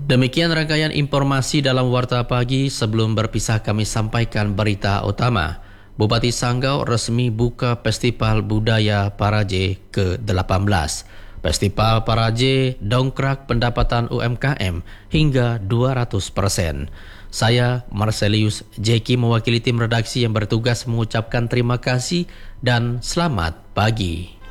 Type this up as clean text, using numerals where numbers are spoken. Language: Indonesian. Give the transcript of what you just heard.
Demikian rangkaian informasi dalam Warta Pagi. Sebelum berpisah kami sampaikan berita utama. Bupati Sanggau resmi buka Festival Budaya Paraje ke-18. Festival Paraje dongkrak pendapatan UMKM hingga 200%. Saya, Marcelius Jeki, mewakili tim redaksi yang bertugas mengucapkan terima kasih dan selamat pagi.